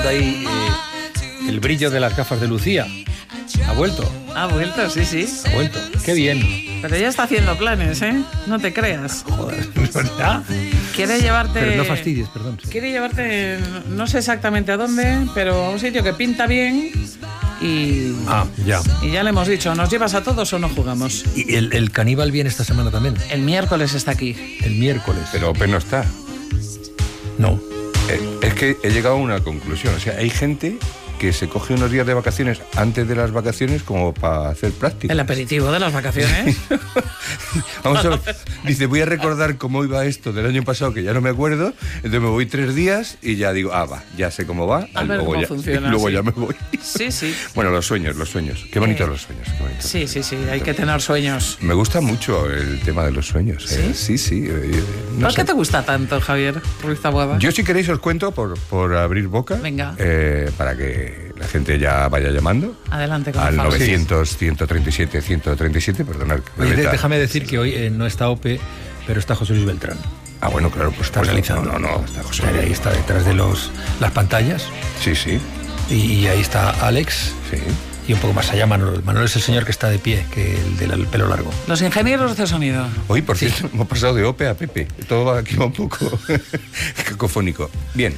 viendo ahí el brillo de las gafas de Lucía. ¿Ha vuelto? Ha vuelto, sí. Ha vuelto. Qué bien. Pero ella está haciendo planes, ¿eh? No te creas. Joder, ¿verdad? Quiere llevarte... Pero no fastidies, perdón. Sí. Quiere llevarte, no sé exactamente a dónde, pero a un sitio que pinta bien y... Ya. Y ya le hemos dicho, ¿nos llevas a todos o no jugamos? ¿Y el caníbal viene esta semana también? El miércoles está aquí. El miércoles. Pero Ope no está. No. Es que he llegado a una conclusión. O sea, hay gente que se coge unos días de vacaciones antes de las vacaciones como para hacer práctica. El aperitivo de las vacaciones. Vamos a ver. Dice, voy a recordar cómo iba esto del año pasado, que ya no me acuerdo. Entonces me voy 3 días y ya digo, va, ya sé cómo va. A ver cómo funciona. Luego sí. ya me voy. Sí. Bueno, los sueños. Qué bonitos los sueños. Qué bonitos. Sí, hay que tener sueños. Me gusta mucho el tema de los sueños. ¿Sí? No ¿Por sé. qué te gusta tanto, Javier Ruiz Taboada? Yo, si queréis, os cuento por abrir boca. Venga. Para que la gente ya vaya llamando. Adelante con al el favor. 900-137-137, perdonad. Oye, déjame decir que hoy no está Ope, pero está José Luis Beltrán. Ah, bueno, claro, pues Está realizando. No, está José. Ahí está detrás de las pantallas. Sí. Y ahí está Alex. Sí. Y un poco más allá Manuel. Manuel es el señor que está de pie, que el del pelo largo. Los ingenieros de sonido. Hoy, por cierto, hemos pasado de Ope a Pepe. Todo va aquí un poco cacofónico. Bien.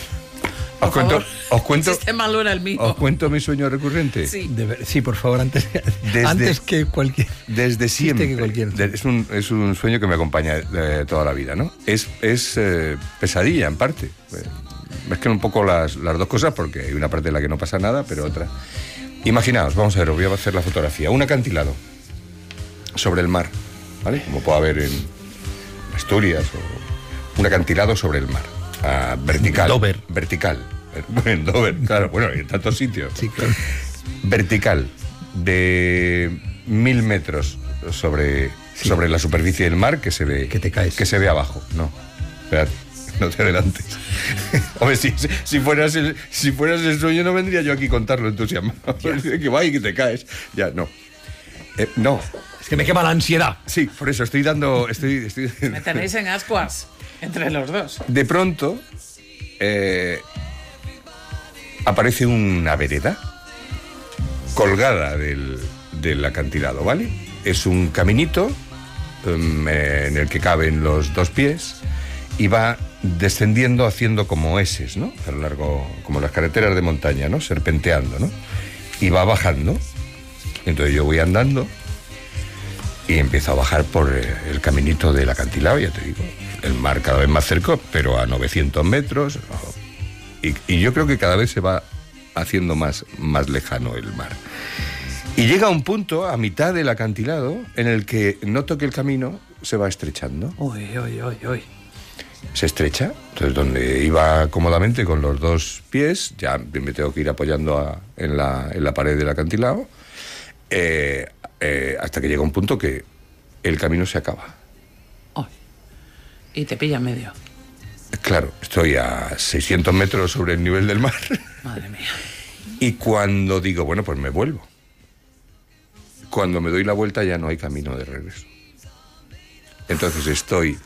Os cuento. Este malo era el mío. ¿Os cuento mi sueño recurrente? Sí. Sí, por favor, antes que cualquier... Desde siempre. Que cualquier... Es un sueño que me acompaña toda la vida, ¿no? Es pesadilla, en parte. Mezclan un poco las dos cosas, porque hay una parte en la que no pasa nada, pero otra... Imaginaos, vamos a ver, os voy a hacer la fotografía. Un acantilado sobre el mar, ¿vale? Como puede haber en Asturias, o un acantilado sobre el mar. Vertical. Dover. Vertical. En Dover, claro, bueno, en tantos sitios. Sí, claro. Vertical, de 1000 metros sobre la superficie del mar, que se ve... Que te caes. Que se ve abajo. No, espérate, no te adelantes. Hombre, si fueras el sueño, no vendría yo aquí a contarlo entusiasmado. Que va y que te caes. Ya, no. No. Es que me quema la ansiedad. Sí, por eso estoy dando... Me tenéis en ascuas entre los dos. De pronto aparece una vereda colgada del acantilado, ¿vale? Es un caminito en el que caben los 2 pies y va descendiendo haciendo como eses, ¿no? A lo largo, como las carreteras de montaña, ¿no? Serpenteando, ¿no? Y va bajando. Entonces yo voy andando y empiezo a bajar por el caminito del acantilado, ya te digo. El mar cada vez más cerca, pero a 900 metros. Y yo creo que cada vez se va haciendo más lejano el mar. Y llega un punto, a mitad del acantilado, en el que noto que el camino se va estrechando. Uy. Se estrecha. Entonces, donde iba cómodamente con los 2 pies, ya me tengo que ir apoyando en la pared del acantilado, hasta que llega un punto que el camino se acaba. Y te pilla en medio. Claro, estoy a 600 metros sobre el nivel del mar. Madre mía. Y cuando digo, bueno, pues me vuelvo. Cuando me doy la vuelta ya no hay camino de regreso. Entonces estoy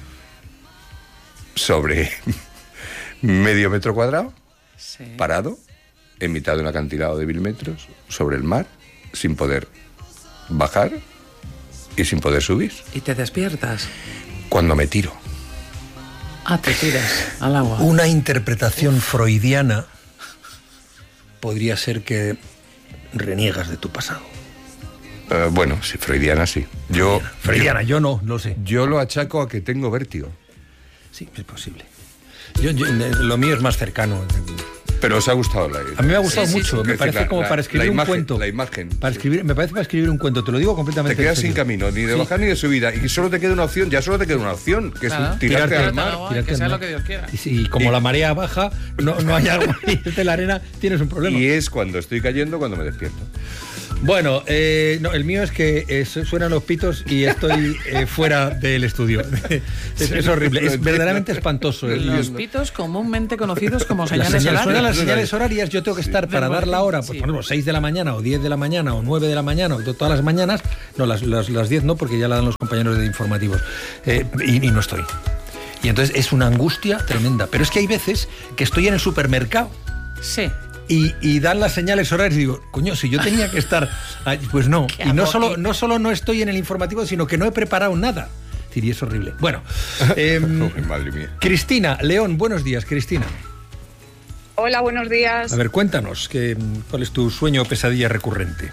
sobre medio metro cuadrado, Sí. parado, en mitad de un acantilado de 1000 metros, sobre el mar, sin poder bajar y sin poder subir. ¿Y te despiertas? Cuando me tiro. Te tiras al agua. Una interpretación freudiana podría ser que reniegas de tu pasado. Bueno, sí, freudiana sí. Freudiana, yo no, lo sé. Yo lo achaco a que tengo vértigo. Sí, es posible. Lo mío es más cercano. Pero os ha gustado A mí me ha gustado Sí, mucho. Me parece como para escribir un cuento. La imagen. Me parece para escribir un cuento. Te lo digo completamente. Te quedas en sin serio. camino, ni de bajar ni de subida. Y solo te queda una opción, que es Claro. tirarte al Tirarte mar. agua, que sea lo que Dios quiera. Y como la marea baja, no hay agua y de la arena, tienes un problema. Y es cuando estoy cayendo cuando me despierto. Bueno, no, el mío es que suenan los pitos y estoy fuera del estudio. Es horrible, es verdaderamente espantoso. Los pitos comúnmente conocidos como señales Suenan horarias. las señales horarias, yo tengo que estar para dar la hora, pues, Sí. por ejemplo, 6 de la mañana o 10 de la mañana o 9 de la mañana o todas las mañanas, no, las 10 no, porque ya la dan los compañeros de informativos, y no estoy. Y entonces es una angustia tremenda. Pero es que hay veces que estoy en el supermercado Sí. Y dan las señales horarias y digo, coño, si yo tenía que estar allí, pues no. Y no solo no estoy en el informativo, sino que no he preparado nada. Es decir, y es horrible. Bueno, madre mía. Cristina León, buenos días, Cristina. Hola, buenos días. A ver, cuéntanos, ¿cuál es tu sueño o pesadilla recurrente?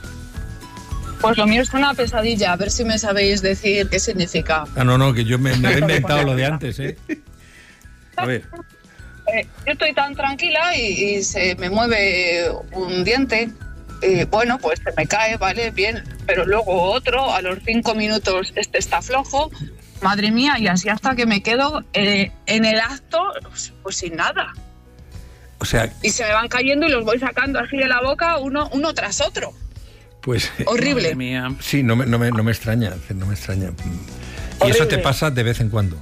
Pues lo mío es una pesadilla, a ver si me sabéis decir qué significa. No, que yo me he inventado lo de antes, ¿eh? A ver. Yo estoy tan tranquila y se me mueve un diente. Bueno, pues se me cae, vale, bien. Pero luego otro, a los 5 minutos este está flojo. Madre mía, y así hasta que me quedo en el acto, pues sin nada. O sea... Y se me van cayendo y los voy sacando así de la boca uno tras otro. Pues... Horrible. Madre mía. Sí, no me extraña, no me extraña. ¿Y Horrible. eso te pasa de vez en cuando?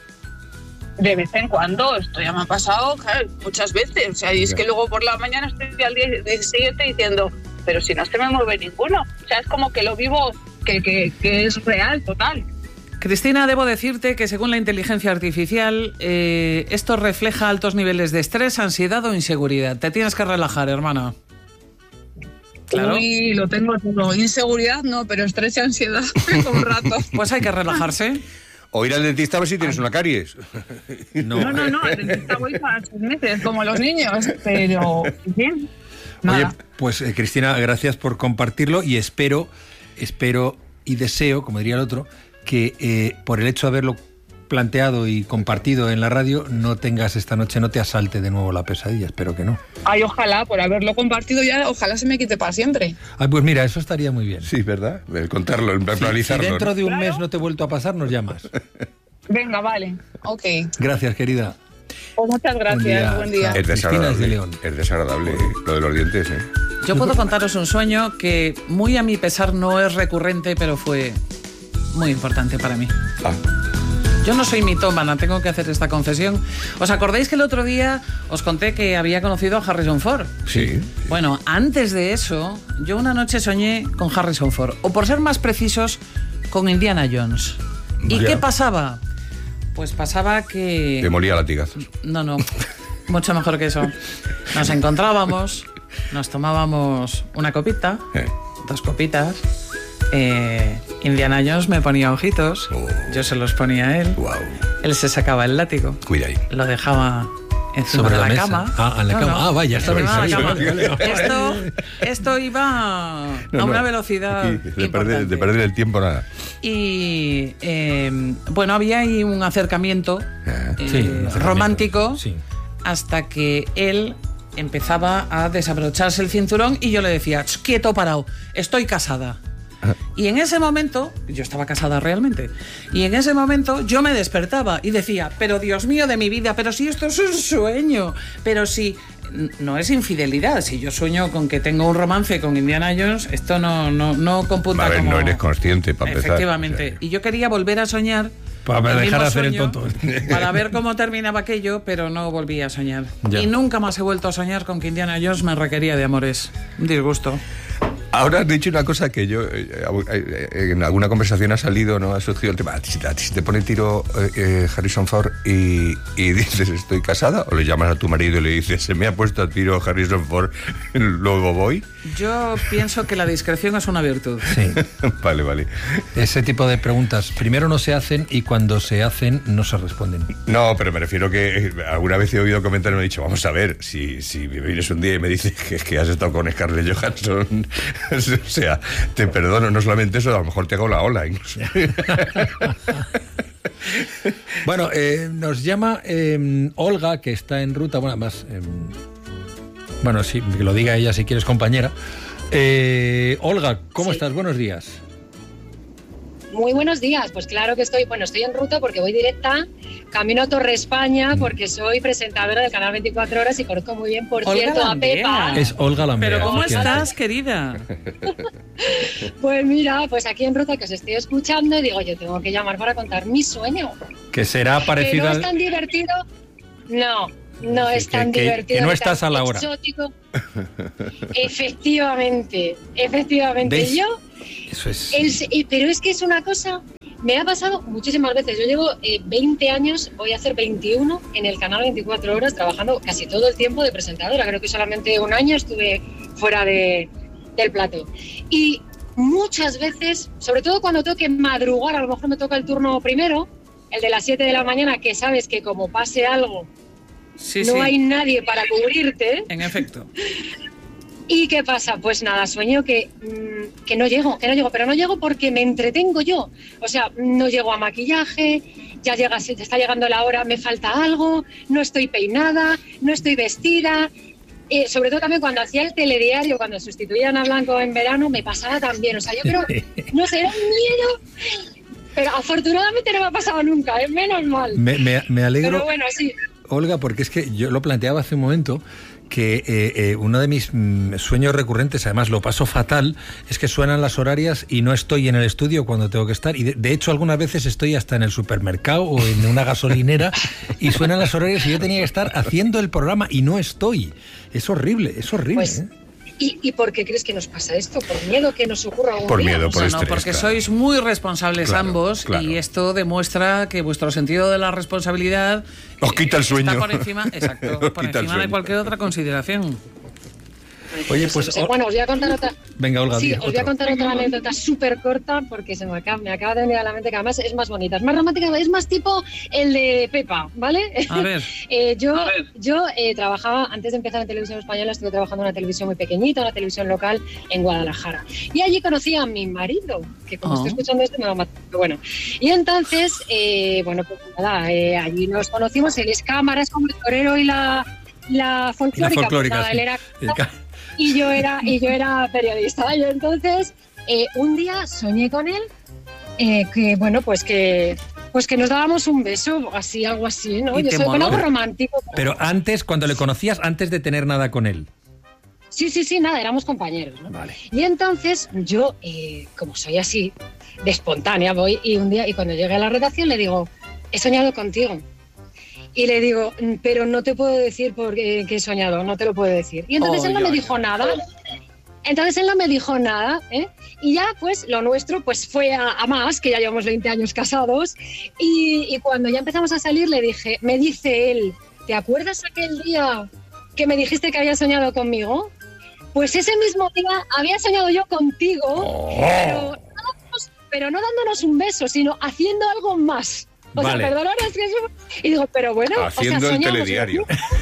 De vez en cuando, esto ya me ha pasado, claro, muchas veces. O sea, y es que luego por la mañana estoy al día siguiente diciendo, pero si no se me mueve ninguno. O sea, es como que lo vivo, que es real, total. Cristina, debo decirte que según la inteligencia artificial, esto refleja altos niveles de estrés, ansiedad o inseguridad. Te tienes que relajar, hermana. Claro. Uy, lo tengo todo. Inseguridad no, pero estrés y ansiedad un rato. Pues hay que relajarse. O ir al dentista a ver si tienes una caries. No, al dentista voy cada 6 meses, como los niños, pero bien. Nada. Oye, pues Cristina, gracias por compartirlo y espero y deseo, como diría el otro, que por el hecho de haberlo planteado y compartido en la radio, no tengas esta noche, no te asalte de nuevo la pesadilla, espero que no. Ay, ojalá, por haberlo compartido ya, ojalá se me quite para siempre. Ay, pues mira, eso estaría muy bien. Sí, ¿verdad? El contarlo, el verbalizarlo. Si dentro de un Claro. mes no te he vuelto a pasar, nos llamas. Venga, vale, ok. Gracias, querida. Pues muchas gracias, buen día. Es Cristina es de León. desagradable lo de los dientes, ¿eh? Yo puedo contaros un sueño que muy a mi pesar no es recurrente, pero fue muy importante para mí. Ah, Yo no soy mitómana, tengo que hacer esta confesión. ¿Os acordáis que el otro día os conté que había conocido a Harrison Ford? sí. Bueno, antes de eso, yo una noche soñé con Harrison Ford, o por ser más precisos, con Indiana Jones. ¿Y Vaya. qué pasaba? Pues pasaba que... Te molía latigazos. No, mucho mejor que eso. Nos encontrábamos, nos tomábamos una copita, 2 copitas. Indiana Jones me ponía ojitos, yo se los ponía a él. Wow. Él se sacaba el látigo, Cuida ahí. lo dejaba encima Sobre de la la mesa. cama. Ah, en la cama. Ah, vaya, estaba encima de la ahí. cama. Vale. Esto iba a una velocidad De importante. perder el tiempo, nada. Y bueno, había ahí un acercamiento Sí, romántico, sí. hasta que él empezaba a desabrocharse el cinturón y yo le decía, quieto, parado, estoy casada. Y en ese momento, yo estaba casada realmente, y en ese momento yo me despertaba y decía, pero Dios mío de mi vida, pero si esto es un sueño, pero si no es infidelidad, si yo sueño con que tengo un romance con Indiana Jones, esto no computa A ver, como... no eres consciente para empezar. Efectivamente, y yo quería volver a soñar Para el dejar mismo de hacer el sueño, tonto. para ver cómo terminaba aquello, pero no volví a soñar. Ya. Y nunca más he vuelto a soñar con que Indiana Jones me requería de amores. Un disgusto. Ahora has dicho una cosa que yo en alguna conversación ha salido, ¿no? Ha surgido el tema. Si te pone tiro Harrison Ford y dices estoy casada, o le llamas a tu marido y le dices se me ha puesto a tiro Harrison Ford, luego voy. Yo pienso que la discreción es una virtud. Sí. Vale. Ese tipo de preguntas primero no se hacen y cuando se hacen no se responden. No, pero me refiero que alguna vez he oído comentarios y me he dicho, vamos a ver, si me vienes un día y me dices que has estado con Scarlett Johansson, o sea, te perdono, no solamente eso, a lo mejor te hago la ola incluso. Bueno, nos llama Olga, que está en ruta, bueno, además, bueno, sí, que lo diga ella si quieres, compañera. Olga, ¿cómo estás? Buenos días. Muy buenos días, pues claro que estoy en ruta porque voy directa, camino a Torre España porque soy presentadora del canal 24 Horas y conozco muy bien, por Olga cierto, a Lambea. Pepa. Es Olga Lambea. Pero ¿cómo efectivamente. estás, querida? Pues mira, pues aquí en ruta que os estoy escuchando y digo, yo tengo que llamar para contar mi sueño. Que será Que parecido no es al... tan divertido, no es tan que divertido. no ni estás tan a la hora. exótico. Efectivamente. ¿Ves? Yo, Eso es... pero es que es una cosa Me ha pasado muchísimas veces. Yo llevo 20 años, voy a hacer 21 en el canal 24 horas, trabajando casi todo el tiempo de presentadora. Creo que solamente un año estuve fuera del plató. Y muchas veces, sobre todo cuando tengo que madrugar, a lo mejor me toca el turno primero, el de las 7 de la mañana, que sabes que como pase algo, no hay nadie para cubrirte. En efecto. ¿Y qué pasa? Pues nada, sueño que no llego, pero no llego porque me entretengo yo. O sea, no llego a maquillaje, ya está llegando la hora, me falta algo, no estoy peinada, no estoy vestida. Sobre todo también cuando hacía el telediario, cuando sustituían a Blanco en verano, me pasaba también. O sea, yo creo, no sé, era un miedo, pero afortunadamente no me ha pasado nunca, menos mal. Me alegro, pero bueno, sí. Olga, porque es que yo lo planteaba hace un momento, que uno de mis sueños recurrentes, además lo paso fatal, es que suenan las horarias y no estoy en el estudio cuando tengo que estar. Y de hecho algunas veces estoy hasta en el supermercado o en una gasolinera y suenan las horarias y yo tenía que estar haciendo el programa y no estoy. Es horrible, Pues, ¿Y por qué crees que nos pasa esto? ¿Por miedo que nos ocurra algún Por día? miedo, por estrés. No, porque sois muy responsables ambos y esto demuestra que vuestro sentido de la responsabilidad os quita el sueño. Está por encima, por encima de cualquier otra consideración. Oye, pues... Bueno, os voy a contar otra... Venga, Olga, sí, os voy a contar otra anécdota súper corta porque me acaba de venir a la mente que además es más bonita, es más romántica, es más tipo el de Pepa, ¿vale? A ver. Yo trabajaba, antes de empezar en Televisión Española, estuve trabajando en una televisión muy pequeñita, una televisión local en Guadalajara. Y allí conocí a mi marido, que como estoy escuchando esto me va a matar. Bueno, y entonces, pues nada, allí nos conocimos, él es cámara, es como el torero y la folclórica. Pues nada, sí. él era... Y yo era periodista. Y entonces, un día soñé con él, que nos dábamos un beso, así, algo así, ¿no? Yo soy con algo romántico. Pero antes, cuando le conocías, antes de tener nada con él. Sí, nada, éramos compañeros, ¿no? Vale. Y entonces yo, como soy así, de espontánea, voy y un día, y cuando llegué a la redacción le digo, he soñado contigo. Y le digo, pero no te puedo decir porque he soñado, no te lo puedo decir. Y entonces él no me dijo nada. Y ya, pues, lo nuestro pues fue a más, que ya llevamos 20 años casados. Y cuando ya empezamos a salir, me dice él, ¿te acuerdas aquel día que me dijiste que habías soñado conmigo? Pues ese mismo día había soñado yo contigo, pero no dándonos un beso, sino haciendo algo más. O sea, perdona, es que eso... Y digo, pero bueno... Haciendo el telediario.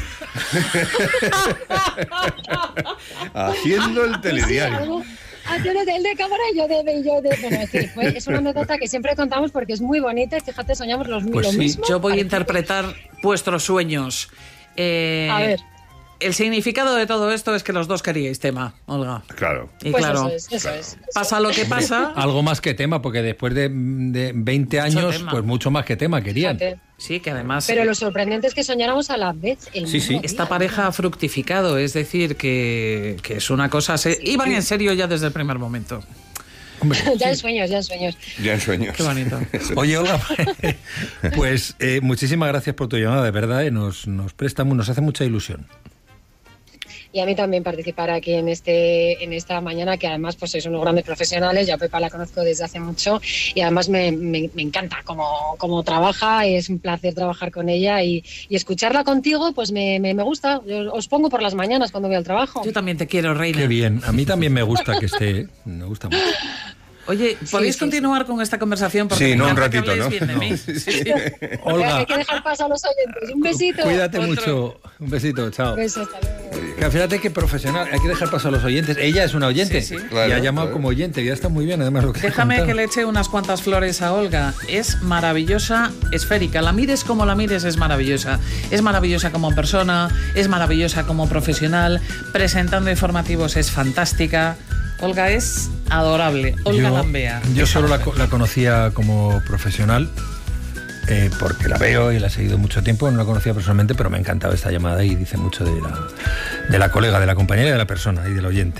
Haciendo el telediario. Haciendo el de cámara y yo de... Bueno, es decir, es una anécdota que siempre contamos porque es muy bonita y fíjate, soñamos lo mismo. Yo voy a interpretar vuestros sueños. A ver. El significado de todo esto es que los dos queríais tema, Olga. Claro. Y pues claro, eso es. Pasa lo que pasa. Algo más que tema, porque después de 20 años, pues mucho más que tema querían. Fíjate. Sí, que además... Pero lo sorprendente es que soñáramos a la vez. Esta pareja ha fructificado, es decir, que es una cosa... Iban en serio ya desde el primer momento. Hombre, ya en sueños. Ya en sueños. Qué bonito. Oye, Olga, pues muchísimas gracias por tu llamada, de verdad, nos hace mucha ilusión. Y a mí también participar aquí en esta mañana, que además pues sois unos grandes profesionales. Yo a Pepa la conozco desde hace mucho y además me encanta cómo trabaja. Es un placer trabajar con ella y escucharla contigo, pues me gusta. Yo os pongo por las mañanas cuando voy al trabajo. Yo también te quiero, reina. Qué bien, a mí también me gusta que esté, me gusta mucho. Oye, ¿podéis continuar con esta conversación? Porque sí, no un ratito, ¿no? Bien de mí. Sí. Olga, hay que dejar paso a los oyentes. Un besito. Cuídate mucho. Un besito, chao. Un beso, hasta luego. Fíjate qué profesional, hay que dejar paso a los oyentes. Ella es una oyente claro, y ha llamado como oyente, ya está muy bien, además lo que Déjame que le eche unas cuantas flores a Olga. Es maravillosa, esférica. La mires como la mires, es maravillosa. Es maravillosa como persona, es maravillosa como profesional. Presentando informativos es fantástica. Olga es adorable. Olga Lambea. Yo solo la conocía como profesional, porque la veo y la he seguido mucho tiempo. No la conocía personalmente, pero me ha encantado esta llamada y dice mucho de la colega, de la compañera y de la persona y del oyente.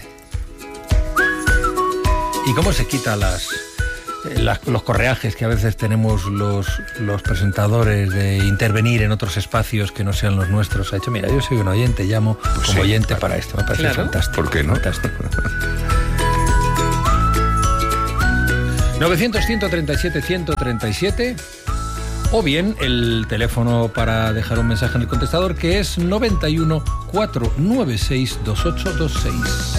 ¿Y cómo se quita los correajes que a veces tenemos los presentadores de intervenir en otros espacios que no sean los nuestros? Ha dicho, mira, yo soy un oyente, llamo como oyente para esto. Me parece fantástico. ¿Por qué no? Fantástico. 900-137-137 o bien el teléfono para dejar un mensaje en el contestador, que es 91 496 2826.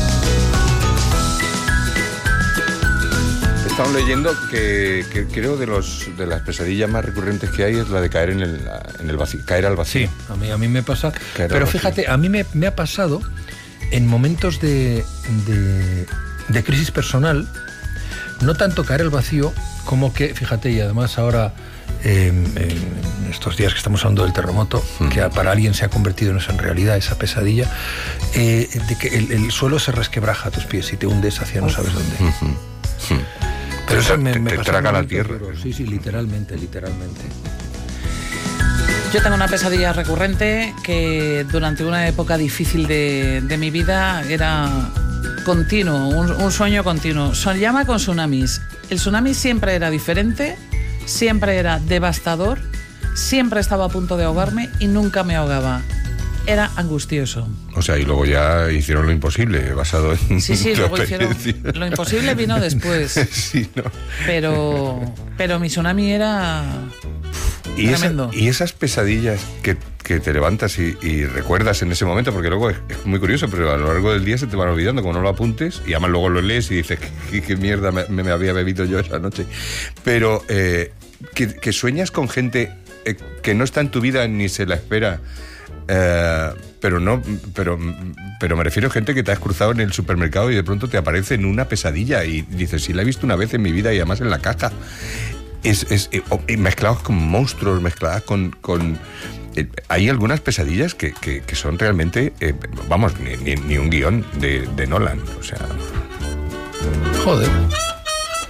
Estamos leyendo que creo de las pesadillas más recurrentes que hay es la de caer en el vacío, caer al vacío. Sí, a mí me pasa. Caer pero fíjate, a mí me ha pasado en momentos de crisis personal, no tanto caer al vacío como que, fíjate, y además ahora en estos días que estamos hablando del terremoto, que para alguien se ha convertido en eso, en realidad, esa pesadilla, de que el suelo se resquebraja a tus pies y te hundes hacia no sabes dónde. Pero eso me te traga la tierra. Sí, literalmente. Yo tengo una pesadilla recurrente que durante una época difícil de mi vida era continuo, un sueño continuo. Soñaba con tsunamis. El tsunami siempre era diferente, siempre era devastador, siempre estaba a punto de ahogarme y nunca me ahogaba. Era angustioso. O sea, y luego ya hicieron lo imposible, basado en Sí, luego hicieron... Lo imposible vino después. Sí, ¿no? Pero mi tsunami era... tremendo. Y esas pesadillas que te levantas y recuerdas en ese momento, porque luego es muy curioso, pero a lo largo del día se te van olvidando, como no lo apuntes, y además luego lo lees y dices, ¿qué mierda me había bebido yo esa noche? Pero que sueñas con gente que no está en tu vida ni se la espera... pero me refiero a gente que te has cruzado en el supermercado y de pronto te aparece en una pesadilla y dices, sí, la he visto una vez en mi vida y además en la caja. Mezclados con monstruos, mezcladas con hay algunas pesadillas que son realmente, vamos, ni un guión de Nolan, o sea... Joder.